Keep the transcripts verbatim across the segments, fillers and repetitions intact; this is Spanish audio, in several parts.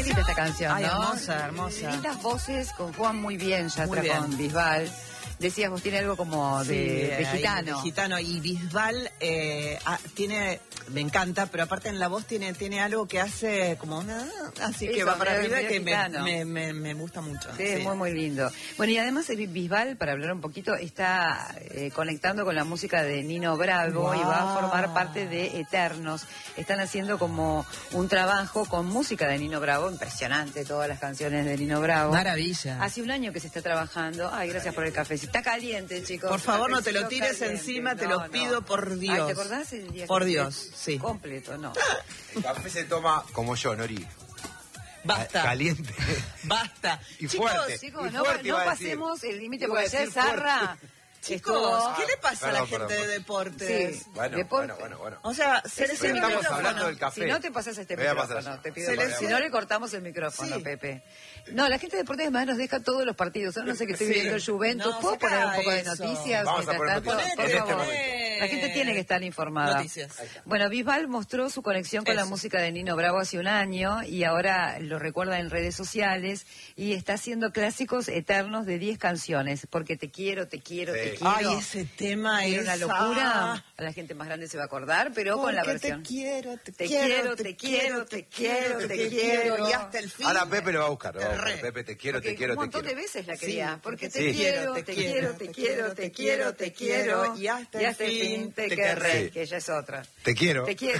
linda esta canción, Ay, ¿no? hermosa, hermosa. Lindas voces, conjugan muy bien Yatra Muy bien. con Bisbal. Decías, vos tiene algo como de, Sí, de ahí, gitano. de gitano. Y Bisbal eh, ah, tiene, me encanta, pero aparte en la voz tiene, tiene algo que hace como una, así que Eso, va para medio- arriba medio que me, gitano. me, me, me gusta mucho. Sí, es muy, muy lindo. Bueno, y además el Bisbal, para hablar un poquito, está eh, conectando con la música de Nino Bravo Wow. y va a formar parte de Eternos. Están haciendo como un trabajo con música de Nino Bravo, impresionante todas las canciones de Nino Bravo. Maravilla. Hace un año que se está trabajando. Ay, gracias por el café. Está caliente, chicos. Por favor, no te lo Cafecito tires caliente. encima, te No, lo no. pido por Dios. Ay, ¿te acordás el día Por que- Dios, sí. Completo, no. El café se toma como yo, Nori. Basta. Caliente. Basta. Y Chicos, fuerte. Chicos, Y no, fuerte no iba a decir. pasemos el límite Iba porque a decir ayer Zarra Chicos, estuvo- ¿qué le pasa a la Perdón, gente perdón. de deportes? Sí. Bueno, Deporte. bueno, bueno, bueno. O sea, se les Ese Pero el estamos micrófono. hablando del café. Si no te pasas este Me voy a pasar micrófono, yo. te pido Se perdón. les- Si no le cortamos el micrófono, Sí. Pepe. No, la gente de deportes además nos deja todos los partidos. Ahora no sé que estoy Sí. viendo el Juventus. No, ¿Puedo saca poner un poco de eso. noticias? Vamos a mientras poner tanto? noticias Por en este favor. momento. La gente tiene que estar informada. Noticias. Bueno, Bisbal mostró su conexión con la Eso. música de Nino Bravo hace un año y ahora lo recuerda en redes sociales y está haciendo clásicos eternos de diez canciones. Porque te quiero, te quiero, Sí. te quiero. Ay, ese tema Era es una locura. A la gente más grande se va a acordar, pero con la Porque versión. Te quiero, te, Te quiero, quiero, te quiero, te quiero, te quiero. Y hasta el fin. Ahora Pepe lo va a buscar. lo va a buscar. Re. Pepe, te quiero, Porque te quiero, un te montón quiero. de veces la Sí, quería. Porque te sí. quiero, te quiero, te quiero, te quiero, te quiero. Y hasta el fin te te querré. querré. Que ella es otra. Te quiero. Te quiero.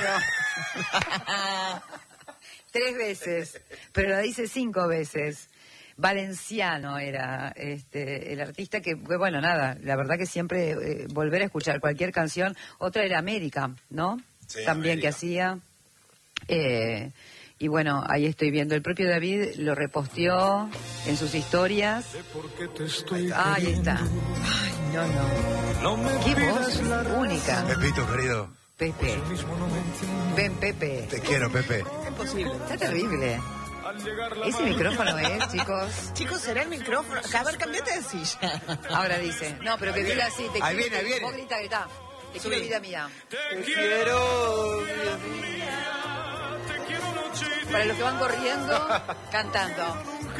Tres veces. Pero la dice cinco veces. Valenciano era este el artista que, que, bueno, nada, la verdad que siempre eh, volver a escuchar cualquier canción. Otra era América, ¿no? Sí, También América. que hacía. Eh, y bueno, ahí estoy viendo. El propio David lo reposteó en sus historias. Ah, ahí está. Ay, no, no. Qué voz única. Pepito, querido. Pepe. Ven, Pepe. Te quiero, Pepe. Es imposible. Está terrible. Ese micrófono es, chicos. Chicos, ¿será el micrófono? A ver, cambiate de silla. Ahora dice. No, pero que diga así. Te Ahí quiero, viene, ahí viene. Vos grita, grita. Te quiero, Subí. vida mía. Te quiero. Para los que van corriendo, cantando.